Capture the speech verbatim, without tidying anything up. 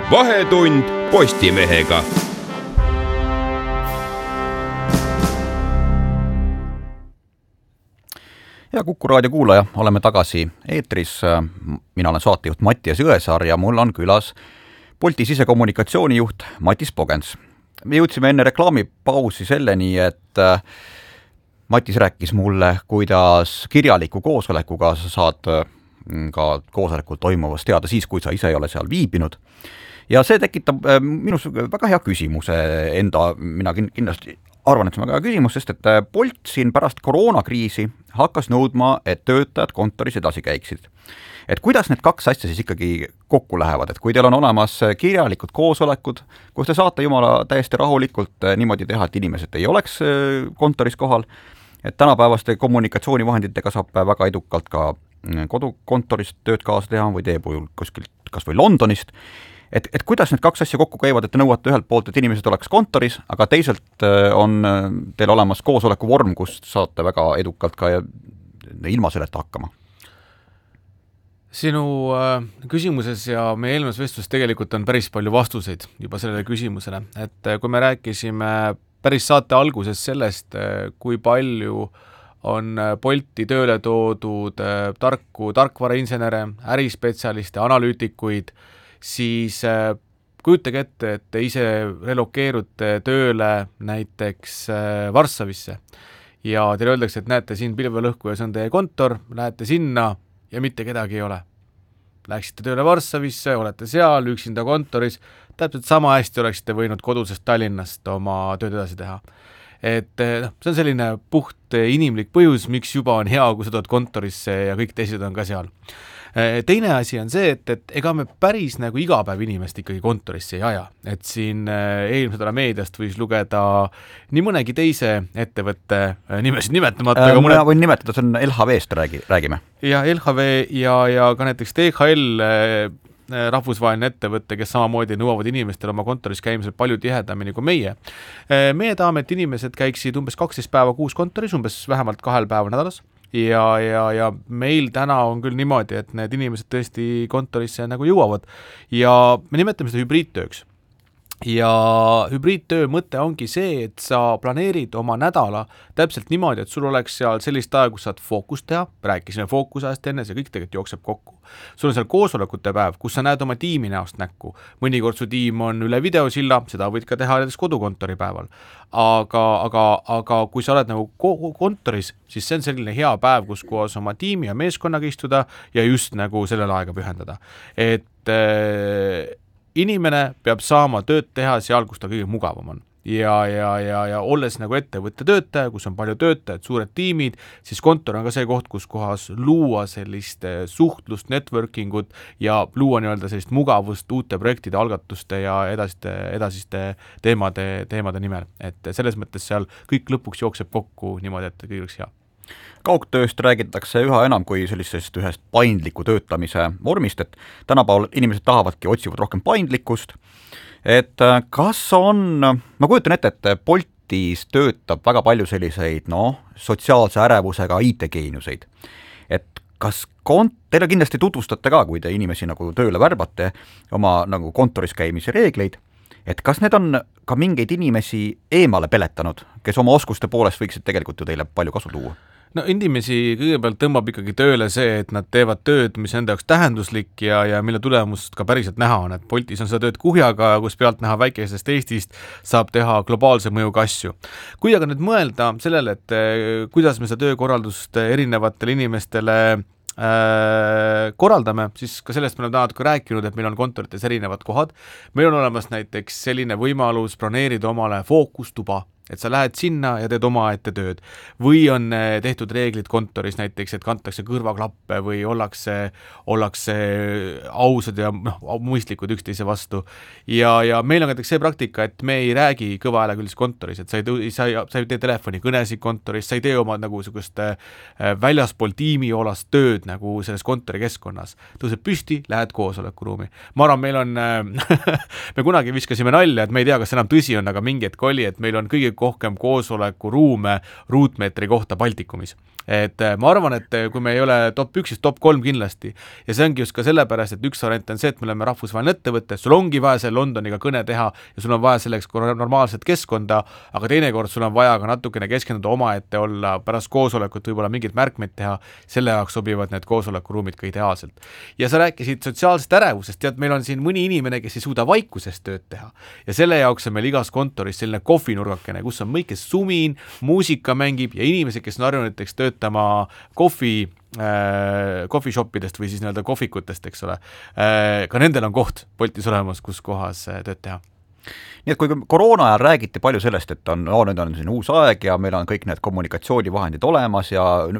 Vahetund Postimehega. Ja Kuku raadio kuulaja, oleme tagasi eetris. Mina olen saatejuht Mattias Jõesaar ja mul on külas Bolti sisekommunikatsioonijuht Matis Pogens. Me jõudsime enne reklaamipausi selleni, et Matis rääkis mulle, kuidas kirjaliku koosolekuga sa saad ka koosolekul toimuvast teada siis, kui sa ise ei ole seal viibinud. Ja see tekitab minus väga hea küsimuse enda, mina kindlasti arvan, et see on väga hea küsimus, sest et Bolt siin pärast koroonakriisi hakkas nõudma, et töötajad kontoris edasi käiksid. Et kuidas need kaks asja siis ikkagi kokku lähevad, et kui teil on olemas kirjalikud koosolekud, kus te saate jumala täiesti rahulikult niimoodi teha, et inimesed ei oleks kontoris kohal, et tänapäevaste kommunikatsioonivahenditega saab väga edukalt ka kodukontorist tööd kaasa teha või teie puhul kuskilt kas või Londonist, et, et kuidas need kaks asja kokku käivad, et te nõuate ühelt poolt, et inimesed oleks kontoris, aga teiselt on teil olemas koosoleku vorm, kus saate väga edukalt ka ilma selleta hakkama? Sinu äh, küsimuses ja meie eelmises vestluses tegelikult on päris palju vastuseid juba sellele küsimusele, et kui me rääkisime päris saate alguses sellest, kui palju on Bolti tööle toodud äh, tarku tarkvarainsenere, ärispetsialiste, analüütikuid, siis äh, kujutage ette, et te ise relokeerute tööle näiteks äh, Varssavisse ja teile öeldakse, et näete siin pilvelõhku ja see on teie kontor, lähete sinna ja mitte kedagi ei ole. Läksite tööle Varssavisse, olete seal üksinda kontoris, täpselt sama hästi oleksite võinud kodusest Tallinnast oma tööd edasi teha. Et noh, see on selline puht inimlik põhjus, miks juba on hea, kui sa tood kontorisse ja kõik teised on ka seal. Teine asi on see, et, et ega me päris nagu iga päev inimest ikkagi kontorisse ei aja. Et siin eelmised meediast võis lugeda nii mõnegi teise ettevõtte nimesid nimetamata. Äh, mõne... võin nimetada, see on L H V-st räägi, räägime. Ja L H V ja, ja ka näiteks T H L, rahvusvaheline ettevõte, kes samamoodi nõuavad inimestel oma kontoris käimisel palju tihedamini kui meie. Meie tahame, et inimesed käiksid umbes kaksteist päeva kuus kontoris, umbes vähemalt kahel päeva nädalas. Ja, ja, ja meil täna on küll niimoodi, et need inimesed tõesti kontorisse nagu jõuavad ja me nimetame seda hübriidtööks. Ja hübriidtöö mõte ongi see, et sa planeerid oma nädala täpselt niimoodi, et sul oleks seal sellist aega, kus saad fookust teha, rääkisime fookusajast enne, see kõik tegelikult jookseb kokku. Sul on seal koosolekute päev, kus sa näed oma tiimi näost näkku. Mõnikord su tiim on üle videosilla, seda võid ka teha näiteks kodukontori päeval. Aga, aga, aga kui sa oled nagu kontoris, siis see on selline hea päev, kus koos oma tiimi ja meeskonnaga istuda ja just nagu sellele aega pühendada. Et äh, inimene peab saama tööd teha seal, kus ta kõige mugavam on. Ja, ja, ja, ja olles nagu ettevõtte töötaja, kus on palju töötajad, suured tiimid, siis kontor on ka see koht, kus kohas luua sellist suhtlust, networkingut ja luua nii-öelda sellist mugavust uute projektide, algatuste ja edasiste, edasiste teemade, teemade nimel. Et selles mõttes seal kõik lõpuks jookseb kokku niimoodi, et kõik oleks hea. Kaugtööst räägitakse üha enam kui sellisest ühest paindliku töötamise vormist, et tänapäeval inimesed tahavadki, otsivad rohkem paindlikkust, et kas on, ma kujutan ette, et Boltis töötab väga palju selliseid, no, sotsiaalse ärevusega I T-geeniuseid, et kas kont-, teile kindlasti tutvustate ka, kui te inimesi nagu tööle värbate oma nagu kontoris käimise reegleid, et kas need on ka mingeid inimesi eemale peletanud, kes oma oskuste poolest võiksid tegelikult ju teile palju kasu tuua? No inimesi kõigepealt tõmbab ikkagi tööle see, et nad teevad tööd, mis enda jaoks tähenduslik ja, ja mille tulemust ka päriselt näha on, et Boltis on seda tööd kuhjaga, kus pealt näha väikesest Eestist saab teha globaalse mõjuga asju. Kui aga nüüd mõelda sellele, et kuidas me seda töökorraldust erinevatele inimestele äh, korraldame, siis ka sellest me oleme täna ka rääkinud, et meil on kontorites erinevad kohad. Meil on olemas näiteks selline võimalus broneerida omale fookustuba, et sa lähed sinna ja teed oma ette tööd. Või on tehtud reeglid kontoris näiteks, et kantakse kõrvaklappe või ollakse, ollakse ausad ja noh, mõistlikud üksteise vastu. Ja, ja meil on näiteks see praktika, et me ei räägi kõva häälega üldse kontoris, et sa ei, tõu, sa ei, sa ei tee telefoni kõnesid kontoris, sa ei tee oma nagu sugust väljaspool tiimiolast tööd nagu selles kontori keskkonnas. Tõuseb püsti, lähed koosolekuruumi. Ma arvan, meil on, me kunagi viskasime nalja, et me ei tea, kas enam tõsi on, aga mingi hetk oli, et meil on kõige kohkem koosoleku ruume ruutmeetri kohta Baltikumis. Et ma arvan, et kui me ei ole top üks, siis top kolm kindlasti. Ja see ongi just ka sellepärast, et üks variant on see, et me oleme rahvusvaheline ettevõte, sul ongi vaja see Londoniga kõne teha ja sul on vaja selleks normaalset keskkonda, aga teinekord sul on vaja ka natukene keskenduda oma ette olla, pärast koosolekut võib-olla mingid märkmeid teha, selle jaoks sobivad need koosolekuruumid ka ideaalselt. Ja sa rääkisid sotsiaalsest ärevusest, tead, meil on siin mõni inimene, kes ei suuda vaikusest tööd teha ja selle jaoks on meil igas kontoris selline kohvinurgakene, kus on mõikes sumin, muusika mängib ja inimesed, kes on harjunud näiteks töötama kohvi äh, coffee shopidest või siis nii-öelda kohvikutest, eks ole, äh, ka nendel on koht Boltis olemas, kus kohas tööd teha. Nii et kui koroona ajal räägiti palju sellest, et on, no, nüüd on siin uus aeg ja meil on kõik need kommunikatsioonivahendid olemas ja